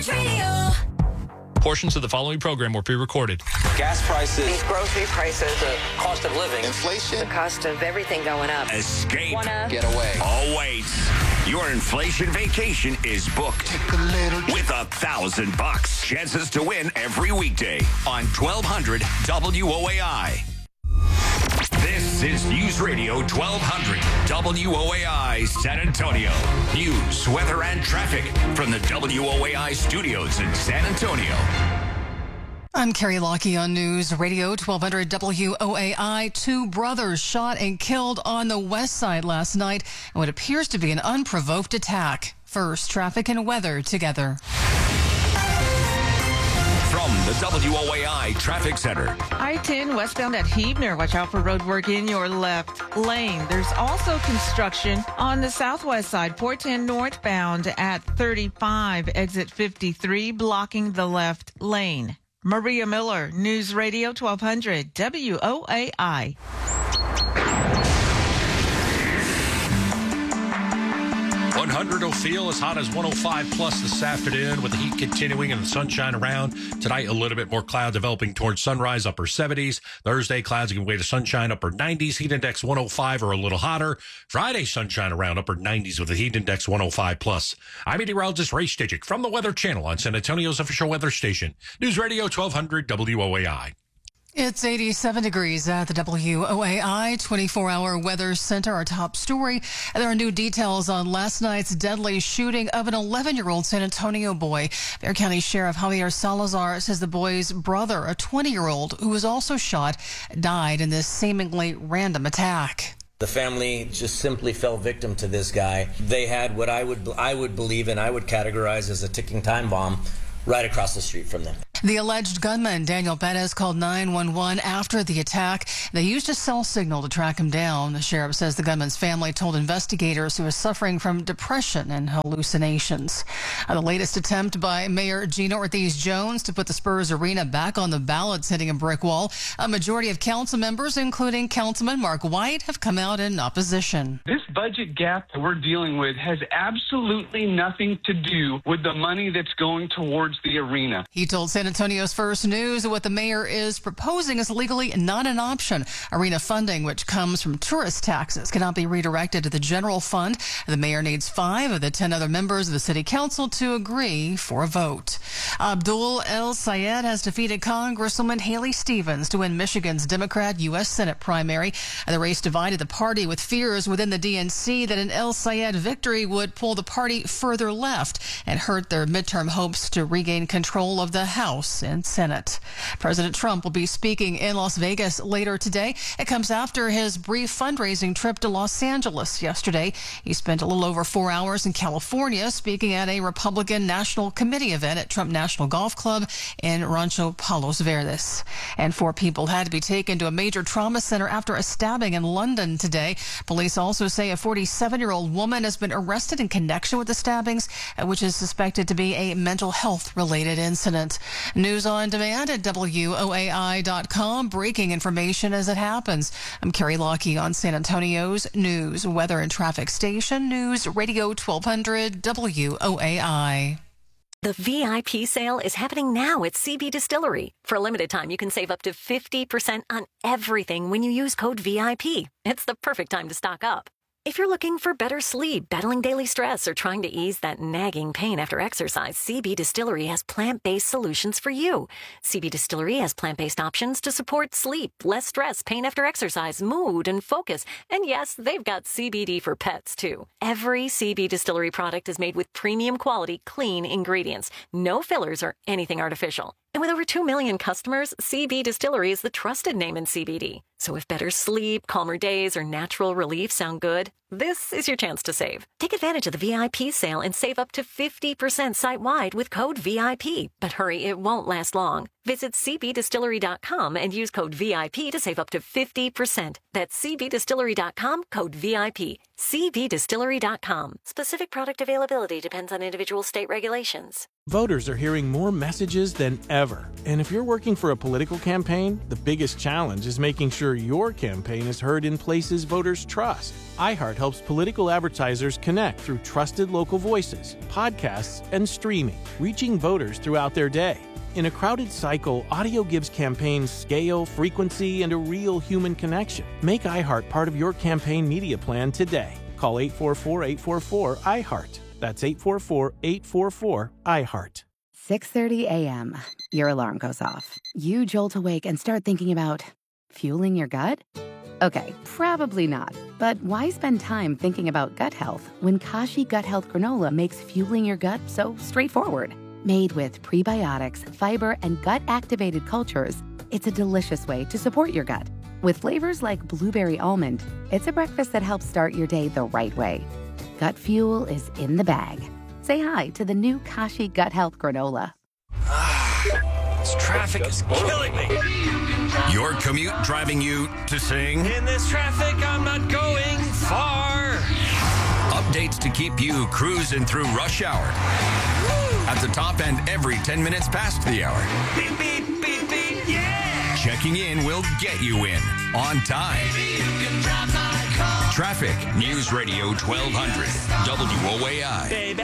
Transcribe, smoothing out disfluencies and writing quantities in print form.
Radio. Portions of the following program were pre-recorded. Gas prices. These grocery prices. The cost of living. Inflation. The cost of everything going up. Escape. Get away. Oh, wait. Your inflation vacation is booked with $1,000. Chances to win every weekday on 1200 WOAI. This is News Radio 1200 WOAI San Antonio. News, weather, and traffic from the WOAI studios in San Antonio. I'm Carrie Lockie on News Radio 1200 WOAI. Two brothers shot and killed on the west side last night in what appears to be an unprovoked attack. First, traffic and weather together. From the WOAI Traffic Center. I-10 westbound at Huebner. Watch out for road work in your left lane. There's also construction on the southwest side. 410 northbound at 35, exit 53, blocking the left lane. Maria Miller, News Radio 1200 WOAI. 100 will feel as hot as 105 plus this afternoon with the heat continuing and the sunshine around. Tonight, a little bit more cloud developing towards sunrise, upper 70s. Thursday, clouds give way to sunshine, upper 90s. Heat index 105 or a little hotter. Friday, sunshine around, upper 90s with a heat index 105 plus. I'm meteorologist Ray Stidgick from the Weather Channel on San Antonio's official weather station. News Radio 1200 WOAI. It's 87 degrees at the WOAI 24-hour weather center. Our top story. There are new details on last night's deadly shooting of an 11-year-old San Antonio boy. Bexar County Sheriff Javier Salazar says the boy's brother, a 20-year-old, who was also shot, died in this seemingly random attack. The family just simply fell victim to this guy. They had what I would believe and I would categorize as a ticking time bomb right across the street from them. The alleged gunman, Daniel Bettis, called 911 after the attack. They used a cell signal to track him down. The sheriff says the gunman's family told investigators he was suffering from depression and hallucinations. The latest attempt by Mayor Gina Ortiz-Jones to put the Spurs Arena back on the ballot's hitting a brick wall. A majority of council members, including Councilman Mark White, have come out in opposition. This budget gap that we're dealing with has absolutely nothing to do with the money that's going towards the arena. He told San Antonio's First News that what the mayor is proposing is legally not an option. Arena funding, which comes from tourist taxes, cannot be redirected to the general fund. The mayor needs 5 of the 10 other members of the city council to agree for a vote. Abdul El Sayed has defeated Congresswoman Haley Stevens to win Michigan's Democrat U.S. Senate primary. The race divided the party with fears within the DNC that an El Sayed victory would pull the party further left and hurt their midterm hopes to regain control of the House and Senate. President Trump will be speaking in Las Vegas later today. It comes after his brief fundraising trip to Los Angeles yesterday. He spent a little over 4 hours in California speaking at a Republican National Committee event at Trump National Golf Club in Rancho Palos Verdes. And 4 people had to be taken to a major trauma center after a stabbing in London today. Police also say a 47-year-old woman has been arrested in connection with the stabbings, which is suspected to be a mental health-related incident. News on demand at WOAI.com. Breaking information as it happens. I'm Carrie Lockie on San Antonio's news, weather, and traffic station. News Radio 1200 WOAI. The VIP sale is happening now at CB Distillery. For a limited time, you can save up to 50% on everything when you use code VIP. It's the perfect time to stock up. If you're looking for better sleep, battling daily stress, or trying to ease that nagging pain after exercise, CB Distillery has plant-based solutions for you. CB Distillery has plant-based options to support sleep, less stress, pain after exercise, mood, and focus. And yes, they've got CBD for pets, too. Every CB Distillery product is made with premium quality, clean ingredients. No fillers or anything artificial. And with over 2 million customers, CB Distillery is the trusted name in CBD. So if better sleep, calmer days, or natural relief sound good, this is your chance to save. Take advantage of the VIP sale and save up to 50% site-wide with code VIP. But hurry, it won't last long. Visit cbdistillery.com and use code VIP to save up to 50%. That's cbdistillery.com, code VIP. cbdistillery.com. Specific product availability depends on individual state regulations. Voters are hearing more messages than ever. And if you're working for a political campaign, the biggest challenge is making sure your campaign is heard in places voters trust. iHeart helps political advertisers connect through trusted local voices, podcasts, and streaming, reaching voters throughout their day. In a crowded cycle, audio gives campaigns scale, frequency, and a real human connection. Make iHeart part of your campaign media plan today. Call 844-844-iHeart. That's 844-844-iHeart. 6:30 a.m. Your alarm goes off. You jolt awake and start thinking about fueling your gut? Okay, probably not. But why spend time thinking about gut health when Kashi Gut Health Granola makes fueling your gut so straightforward? Made with prebiotics, fiber, and gut-activated cultures, it's a delicious way to support your gut. With flavors like blueberry almond, it's a breakfast that helps start your day the right way. Gut fuel is in the bag. Say hi to the new Kashi Gut Health Granola. This traffic is killing me. Your commute driving you to sing? In this traffic, I'm not going far. Updates to keep you cruising through rush hour. At the top end every 10 minutes past the hour. Beep, beep, beep, beep, yeah! Checking in will get you in on time. Baby, you can drive my car. Traffic, News Radio 1200, WOAI. Baby.